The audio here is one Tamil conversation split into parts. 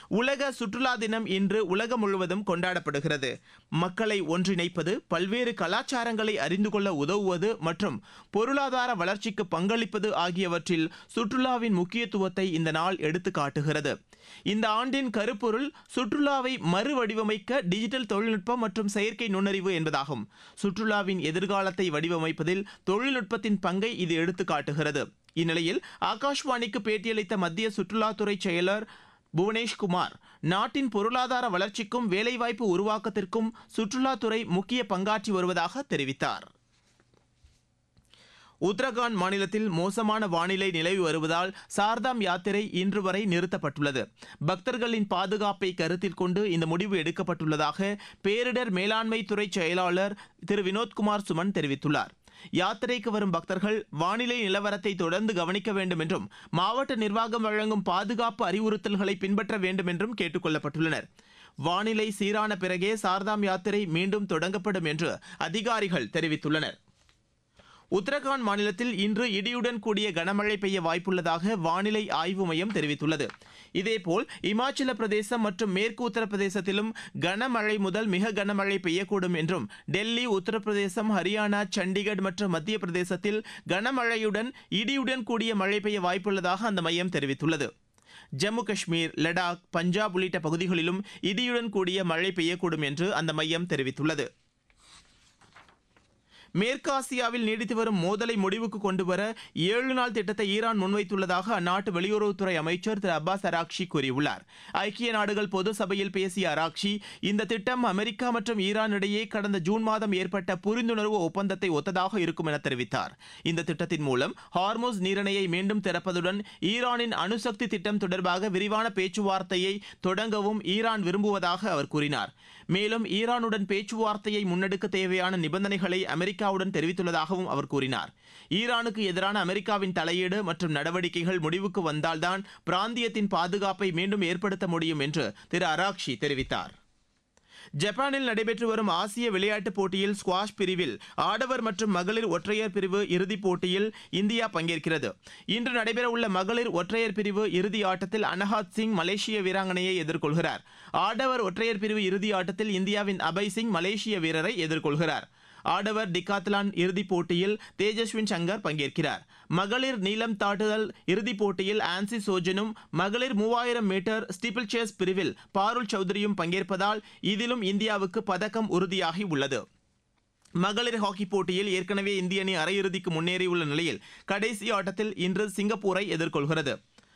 உலக சுற்றுலா தினம் இன்று உலகம் முழுவதும் கொண்டாடப்படுகிறது. மக்களை ஒன்றிணைப்பது, பல்வேறு கலாச்சாரங்களை அறிந்து கொள்ள உதவுவது மற்றும் பொருளாதார வளர்ச்சிக்கு பங்களிப்பது ஆகியவற்றில் சுற்றுலாவின் முக்கியத்துவத்தை இந்த நாள் எடுத்து காட்டுகிறது. இந்த ஆண்டின் கருப்பொருள் சுற்றுலாவை மறுவடிவமைக்க டிஜிட்டல் தொழில்நுட்பம் மற்றும் செயற்கை நுண்ணறிவு என்பதாகும். சுற்றுலாவின் எதிர்காலத்தை வடிவமைப்பதில் தொழில்நுட்பத்தின் பங்கை இது எடுத்து காட்டுகிறது. இந்நிலையில் ஆகாஷ்வாணிக்கு பேட்டியளித்த மத்திய சுற்றுலாத்துறை செயலர் புவனேஷ்குமார், நாட்டின் பொருளாதார வளர்ச்சிக்கும் வேலைவாய்ப்பு உருவாக்கத்திற்கும் சுற்றுலாத்துறை முக்கிய பங்காற்றி வருவதாக தெரிவித்தார். உத்தரகாண்ட் மாநிலத்தில் மோசமான வானிலை நிலவி வருவதால் சார்தாம் யாத்திரை இன்று வரை நிறுத்தப்பட்டுள்ளது. பக்தர்களின் பாதுகாப்பை கருத்தில் கொண்டு இந்த முடிவு எடுக்கப்பட்டுள்ளதாக பேரிடர் மேலாண்மை துறை செயலாளர் திரு வினோத்குமார் சுமன் தெரிவித்துள்ளார். யாத்திரைக்கு வரும் பக்தர்கள் வானிலை நிலவரத்தை தொடர்ந்து கவனிக்க வேண்டும் என்றும் மாவட்ட நிர்வாகம் வழங்கும் பாதுகாப்பு அறிவுறுத்தல்களை பின்பற்ற வேண்டும் என்றும் கேட்டுக் கொள்ளப்பட்டுள்ளனர். வானிலை சீரான பிறகே சார்தாம் யாத்திரை மீண்டும் தொடங்கப்படும் என்று அதிகாரிகள் தெரிவித்துள்ளனர். உத்தரகாண்ட் மாநிலத்தில் இன்று இடியுடன் கூடிய கனமழை பெய்ய வாய்ப்புள்ளதாக வானிலை ஆய்வு மையம் தெரிவித்துள்ளது. இதேபோல் இமாச்சல பிரதேசம் மற்றும் மேற்கு உத்தரப்பிரதேசத்திலும் கனமழை முதல் மிக கனமழை பெய்யக்கூடும் என்றும், டெல்லி, உத்தரப்பிரதேசம், ஹரியானா, சண்டிகர் மற்றும் மத்திய பிரதேசத்தில் கனமழையுடன் இடியுடன் கூடிய மழை பெய்ய வாய்ப்புள்ளதாக அந்த மையம் தெரிவித்துள்ளது. ஜம்மு காஷ்மீர், லடாக், பஞ்சாப் உள்ளிட்ட பகுதிகளிலும் இடியுடன் கூடிய மழை பெய்யக்கூடும் என்று அந்த மையம் தெரிவித்துள்ளது. மேற்காசியாவில் நீடித்து வரும் மோதலை முடிவுக்கு கொண்டுவர 7 நாள் திட்டத்தை ஈரான் முன்வைத்துள்ளதாக அந்நாட்டு வெளியுறவுத்துறை அமைச்சர் திரு அப்பாஸ் அராக்ஷி கூறியுள்ளார். ஐக்கிய நாடுகள் பொது சபையில் பேசிய அராக்ஷி, இந்த திட்டம் அமெரிக்கா மற்றும் ஈரான் இடையே கடந்த ஜூன் மாதம் ஏற்பட்ட புரிந்துணர்வு ஒப்பந்தத்தை ஒத்ததாக இருக்கும் என தெரிவித்தார். இந்த திட்டத்தின் மூலம் ஹார்மோஸ் நீரிணையை மீண்டும் திறப்பதுடன் ஈரானின் அணுசக்தி திட்டம் தொடர்பாக விரிவான பேச்சுவார்த்தையை தொடங்கவும் ஈரான் விரும்புவதாக அவர் கூறினார். மேலும் ஈரானுடன் பேச்சுவார்த்தையை முன்னெடுக்க தேவையான நிபந்தனைகளை அமெரிக்காவுடன் தெரிவித்துள்ளதாகவும் அவர் கூறினார். ஈரானுக்கு எதிரான அமெரிக்காவின் தலையீடு மற்றும் நடவடிக்கைகள் முடிவுக்கு வந்தால்தான் பிராந்தியத்தின் பாதுகாப்பை மீண்டும் ஏற்படுத்த முடியும் என்று திரு அராக்ஷி தெரிவித்தார். ஜப்பானில் நடைபெற்று வரும் ஆசிய விளையாட்டுப் போட்டியில் ஸ்குவாஷ் பிரிவில் ஆடவர் மற்றும் மகளிர் ஒற்றையர் பிரிவு இறுதிப் போட்டியில் இந்தியா பங்கேற்கிறது. இன்று நடைபெறவுள்ள மகளிர் ஒற்றையர் பிரிவு இறுதி ஆட்டத்தில் அனஹாத் சிங் மலேசிய வீராங்கனையை எதிர்கொள்கிறார். ஆடவர் ஒற்றையர் பிரிவு இறுதி ஆட்டத்தில் இந்தியாவின் அபய் சிங் மலேசிய வீரரை எதிர்கொள்கிறார். ஆடவர் டிகாத்லான் இறுதிப் போட்டியில் தேஜஸ்வின் சங்கர் பங்கேற்கிறார். மகளிர் நீளம் தாண்டுதல் இறுதிப் போட்டியில் ஆன்சி சோஜனும், மகளிர் 3000 மீட்டர் ஸ்டீப்பிள் சேஸ் பிரிவில் பாருல் சௌத்ரியும் பங்கேற்பதால் இதிலும் இந்தியாவுக்கு பதக்கம் உறுதியாகி உள்ளது. மகளிர் ஹாக்கி போட்டியில் ஏற்கனவே இந்திய அணி அரையிறுதிக்கு முன்னேறியுள்ள நிலையில் கடைசி ஆட்டத்தில் இன்று சிங்கப்பூரை எதிர்கொள்கிறது.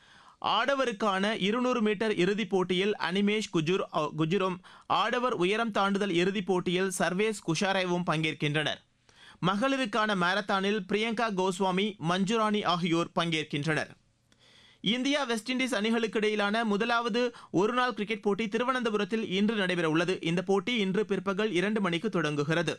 ஆடவருக்கான 200 மீட்டர் இறுதிப் போட்டியில் அனிமேஷ் குஜுரும், ஆடவர் உயரம் தாண்டுதல் இறுதிப் போட்டியில் சர்வேஸ் குஷாரேவும் பங்கேற்கின்றனர். மகளிருக்கான மாரத்தானில் பிரியங்கா கோஸ்வாமி, மஞ்சுராணி ஆகியோர் பங்கேற்கின்றனர். இந்தியா வெஸ்ட் இண்டீஸ் அணிகளுக்கு இடையிலான முதலாவது ஒருநாள் கிரிக்கெட் போட்டி திருவனந்தபுரத்தில் இன்று நடைபெறவுள்ளது. இந்த போட்டி இன்று பிற்பகல் 2 மணிக்கு தொடங்குகிறது.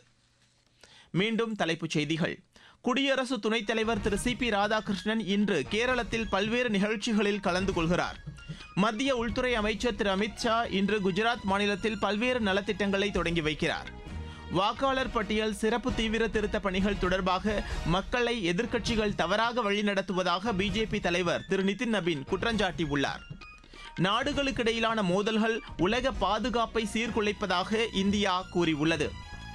மீண்டும் தலைப்புச் செய்திகள். குடியரசு துணைத் தலைவர் திரு சி.பி. ராதாகிருஷ்ணன் இன்று கேரளத்தில் பல்வேறு நிகழ்ச்சிகளில் கலந்து கொள்கிறார். மத்திய உள்துறை அமைச்சர் திரு அமித் ஷா இன்று குஜராத் மாநிலத்தில் பல்வேறு நலத்திட்டங்களை தொடங்கி வைக்கிறார். வாக்காளர் பட்டியல் சிறப்பு தீவிர திருத்த பணிகள் தொடர்பாக மக்களை எதிர்க்கட்சிகள் தவறாக வழிநடத்துவதாக பிஜேபி தலைவர் திரு நிதின் நபீன் குற்றஞ்சாட்டியுள்ளார். நாடுகளுக்கிடையிலான மோதல்கள் உலக பாதுகாப்பை சீர்குலைப்பதாக இந்தியா கூறியுள்ளது.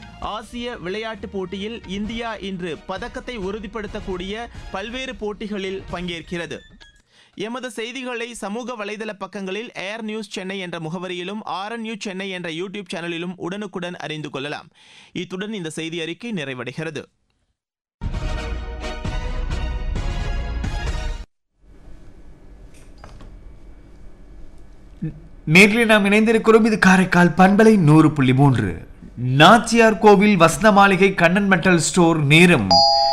ஆசிய விளையாட்டுப் போட்டியில் இந்தியா இன்று பதக்கத்தை உறுதிப்படுத்தக்கூடிய பல்வேறு போட்டிகளில் பங்கேற்கிறது. எமது செய்திகளை சமூக வலைதள பக்கங்களில் ஏர் நியூஸ் சென்னை என்ற முகவரியிலும் RNU சென்னை என்ற யூடியூப் சேனலிலும் உடனுக்குடன் அறிந்து கொள்ளலாம். இத்துடன் இந்த செய்தி அறிக்கை நிறைவடைகிறது. நேரில் நாம் இணைந்திருக்கிறோம். இது காரைக்கால் பண்பலை 100.3 நாச்சியார் கோவில் வசந்த மாளிகை கண்ணன் மெட்டல் ஸ்டோர். நேரம்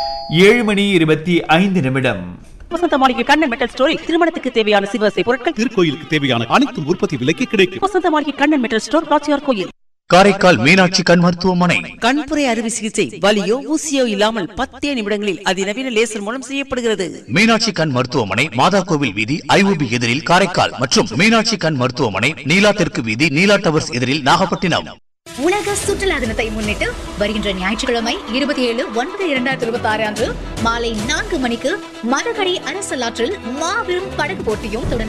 7:25. வசந்த மாளிகை கண்ணன் மெட்டல் ஸ்டோரில் திருமணத்துக்கு தேவையான சிவசை பொருட்கள், திருக்கோயிலுக்கு தேவையான அனைத்து உற்பத்தி விலைக்கு கிடைக்கும். வசந்த மாளிகை கண்ணன் மெட்டல் ஸ்டோர், நாச்சியார் கோயில். காரைக்கால் மீனாட்சி கண் மருத்துவமனை. கண்புரை அறுவை சிகிச்சை வலியோ ஊசியோ இல்லாமல் 10 நிமிடங்களில் அதிநவீன லேசர் மூலம் செய்யப்படுகிறது. மீனாட்சி கண் மருத்துவமனை, மாதா கோவில் வீதி, IOB எதிரில் காரைக்கால் மற்றும் மீனாட்சி கண் மருத்துவமனை, நீலா தெற்கு வீதி, நீலா டவர்ஸ் எதிரில் நாகப்பட்டினம். உலக சுற்றுலா தினத்தை முன்னிட்டு வருகின்ற ஞாயிற்றுக்கிழமை 27/9/2026 அன்று மாலை 4 மணிக்கு மதகடி அரசலாற்றில் மாபெரும் படகு போட்டியும் தொடர்